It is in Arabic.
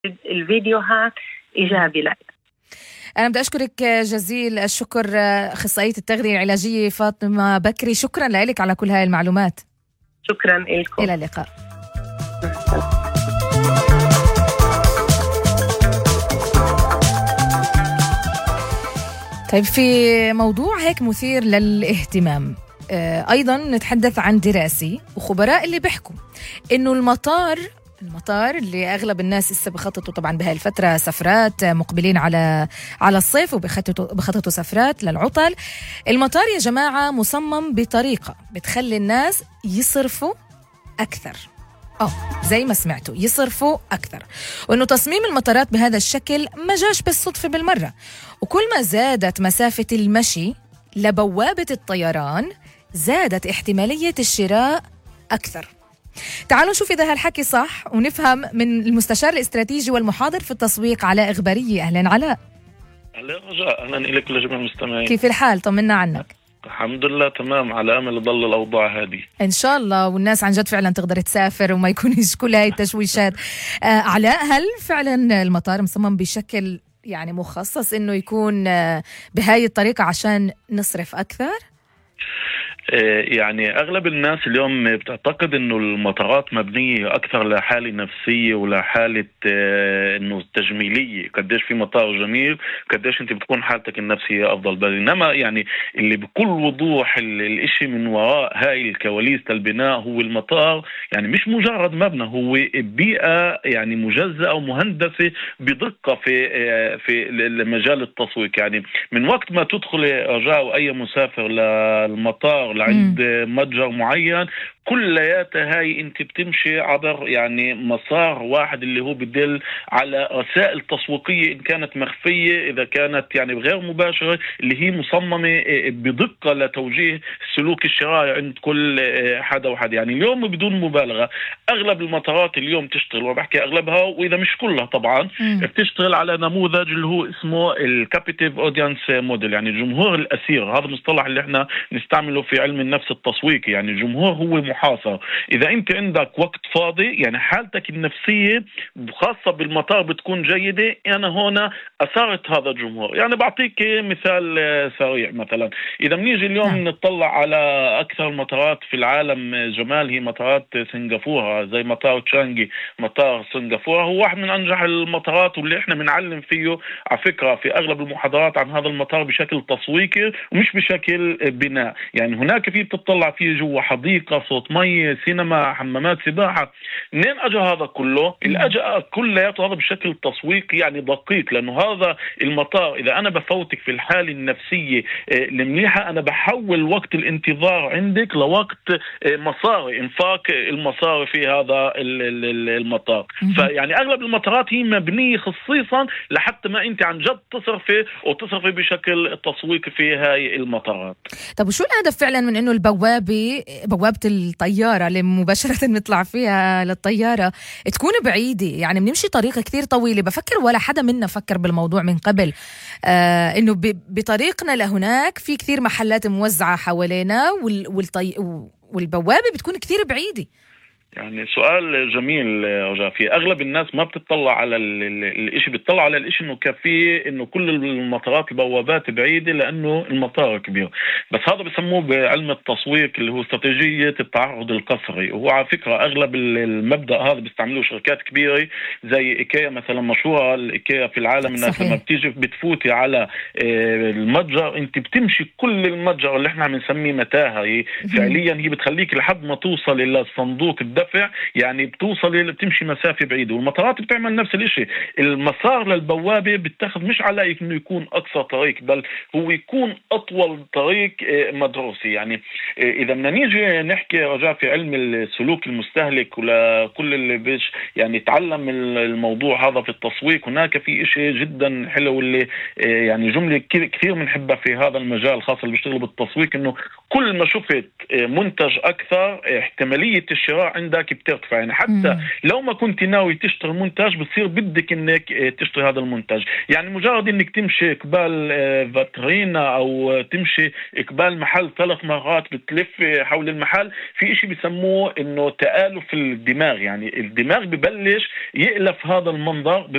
الفيديوهات إيجابي لها. أنا بدي أشكرك جزيل الشكر أخصائية التغذية العلاجية فاطمة بكري، شكرا لك على كل هاي المعلومات. شكرا لكم، إلى اللقاء. طيب، في موضوع هيك مثير للاهتمام أيضا نتحدث عن دراسة وخبراء اللي بيحكوا إنه المطار اللي أغلب الناس لسه بخططوا طبعا بهاي الفترة سفرات، مقبلين على الصيف وبخططوا سفرات للعطل. المطار يا جماعة مصمم بطريقة بتخلي الناس يصرفوا أكثر، زي ما سمعتوا يصرفوا أكثر، وإنه تصميم المطارات بهذا الشكل ما جاش بالصدفة بالمرة، وكل ما زادت مسافة المشي لبوابة الطيران زادت احتمالية الشراء أكثر. تعالوا نشوف إذا هالحكي صح ونفهم من المستشار الاستراتيجي والمحاضر في التسويق علاء إغبارية. أهلا علاء. أهلا رجاء، أهلا إليك لجميع المستمعين. كيف الحال؟ طمنا عنك. الحمد لله تمام، على أمل تضل الأوضاع هذه إن شاء الله، والناس عن جد فعلا تقدر تسافر وما يكونش كل هاي التشويشات. علاء، هل فعلا المطار مصمم بشكل يعني مخصص إنه يكون بهاي الطريقة عشان نصرف أكثر؟ يعني أغلب الناس اليوم بتعتقد إنه المطارات مبنية أكثر لحالة نفسية ولحالة إنه تجميلية، قديش في مطار جميل قديش أنت بتكون حالتك النفسية أفضل. بينما يعني اللي بكل وضوح الإشي من وراء هاي الكواليس البناء هو المطار يعني مش مجرد مبنى، هو بيئة يعني مجزأة ومهندسة بدقة في مجال التسويق. يعني من وقت ما تدخل رجاء أي مسافر للمطار لعند متجر معين كلياتها هاي انت بتمشي عبر يعني مسار واحد اللي هو بدل على رسائل تسويقية ان كانت مخفية اذا كانت يعني غير مباشرة، اللي هي مصممة بدقة لتوجيه السلوك الشرائي عند كل حدا وحدا. يعني اليوم بدون مبالغة اغلب المطارات اليوم تشتغل، وبحكي اغلبها واذا مش كلها طبعا بتشتغل على نموذج اللي هو اسمه الكابيتيف اودينس موديل، يعني الجمهور الاسير. هذا المصطلح اللي احنا نستعمله في علم النفس التسويقي. يعني الجمهور هو محاصر، إذا أنت عندك وقت فاضي يعني حالتك النفسية خاصة بالمطار بتكون جيدة، أنا هنا أثارت هذا الجمهور. يعني بعطيك مثال سريع، مثلا إذا بنيجي اليوم نطلع على أكثر المطارات في العالم جمال هي مطارات سنغافورة، زي مطار تشانغي. مطار سنغافورة هو واحد من أنجح المطارات واللي إحنا بنعلم فيه على فكرة في أغلب المحاضرات عن هذا المطار بشكل تسويقي ومش بشكل بناء. يعني هناك فيه بتطلع فيه جوا حديقة، صوت مي، سينما، حمامات سباحة. منين أجا هذا كله؟ الأجا كلياته هذا بشكل تسويقي يعني دقيق، لأنه هذا المطار إذا أنا بفوتك في الحالة النفسية المنيحة أنا بحول وقت الانتظار عندك لوقت مصاري، إنفاق المصاري في هذا المطار. فيعني أغلب المطارات هي مبنية خصيصا لحتى ما أنت عن جد تصرفي وتصرفي بشكل تسويقي في هاي المطارات. طب وشو الهدف فعلا من إنه بوابة الطيارة اللي مباشرة نطلع فيها للطيارة تكون بعيدة؟ يعني بنمشي طريقة كثير طويلة. بفكر ولا حدا منا فكر بالموضوع من قبل، إنه بطريقنا لهناك في كثير محلات موزعة حوالينا والبوابة بتكون كثير بعيدة. يعني سؤال جميل رجاء. في أغلب الناس ما بتطلع على الإشي، بتطلع على الإشي إنه كافيه إنه كل المطارات البوابات بعيدة لأنه المطار كبير. بس هذا بسموه بعلم التسويق اللي هو استراتيجية التعرض القسري. وهو على فكرة أغلب المبدأ هذا بيستعملوه شركات كبيرة زي إيكيا مثلا. مشهورة الإيكيا في العالم الناس لما بتيجي بتفوتي على المتجر أنت بتمشي كل المتجر اللي احنا بنسميه متاهة. فعليا هي بتخليك لحد ما توصل إلى صندوق يعني بتوصل بتمشي مسافة بعيدة. والمطارات بتعمل نفس الاشي. المسار للبوابة بتاخذ مش على انه يكون اقصى طريق، بل هو يكون اطول طريق مدروسي. يعني اذا بدنا نيجي نحكي رجاء في علم السلوك المستهلك ولكل اللي بيش يعني يتعلم الموضوع هذا في التسويق، هناك في اشي جدا حلو اللي يعني جملة كثير بنحبها في هذا المجال خاصة اللي بيشتغلوا بالتسويق، انه كل ما شفت منتج اكثر احتمالية الشراء عندك عندك بترتفع. يعني حتى لو ما كنت ناوي تشتري منتج بتصير بدك انك تشتري هذا المنتج. يعني مجرد انك تمشي قبال فاترينا او تمشي قبال محل 3 مرات بتلف حول المحل، في اشي بيسموه انه تآلف الدماغ. يعني الدماغ ببلش يألف هذا المنظر،